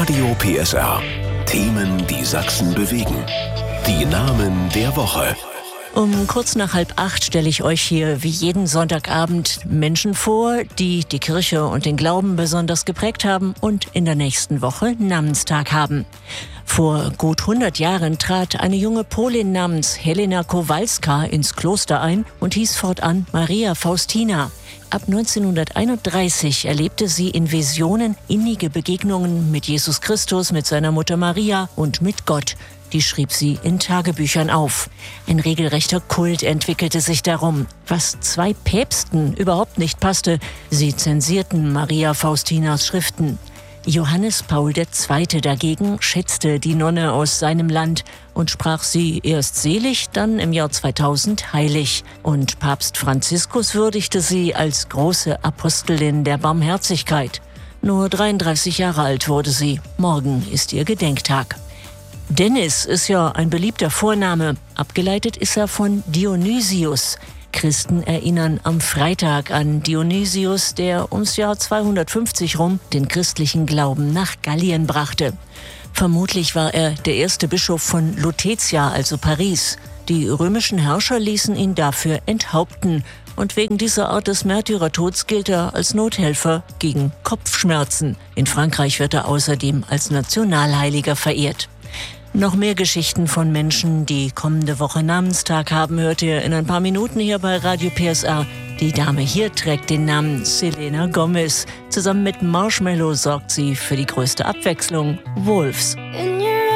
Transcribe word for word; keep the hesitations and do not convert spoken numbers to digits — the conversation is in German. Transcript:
Radio P S R. Themen, die Sachsen bewegen. Die Namen der Woche. Um kurz nach halb acht stelle ich euch hier wie jeden Sonntagabend Menschen vor, die die Kirche und den Glauben besonders geprägt haben und in der nächsten Woche Namenstag haben. Vor gut hundert Jahren trat eine junge Polin namens Helena Kowalska ins Kloster ein und hieß fortan Maria Faustina. Ab neunzehnhunderteinunddreißig erlebte sie in Visionen innige Begegnungen mit Jesus Christus, mit seiner Mutter Maria und mit Gott. Die schrieb sie in Tagebüchern auf. Ein regelrechter Kult entwickelte sich darum, was zwei Päpsten überhaupt nicht passte. Sie zensierten Maria Faustinas Schriften. Johannes Paul der Zweite dagegen schätzte die Nonne aus seinem Land und sprach sie erst selig, dann im Jahr zweitausend heilig. Und Papst Franziskus würdigte sie als große Apostelin der Barmherzigkeit. Nur dreiunddreißig Jahre alt wurde sie. Morgen ist ihr Gedenktag. Dennis ist ja ein beliebter Vorname. Abgeleitet ist er von Dionysius. Christen erinnern am Freitag an Dionysius, der ums Jahr zweihundertfünfzig rum den christlichen Glauben nach Gallien brachte. Vermutlich war er der erste Bischof von Lutetia, also Paris. Die römischen Herrscher ließen ihn dafür enthaupten. Und wegen dieser Art des Märtyrertods gilt er als Nothelfer gegen Kopfschmerzen. In Frankreich wird er außerdem als Nationalheiliger verehrt. Noch mehr Geschichten von Menschen, die kommende Woche Namenstag haben, hört ihr in ein paar Minuten hier bei Radio P S R. Die Dame hier trägt den Namen Selena Gomez. Zusammen mit Marshmello sorgt sie für die größte Abwechslung: Wolves. In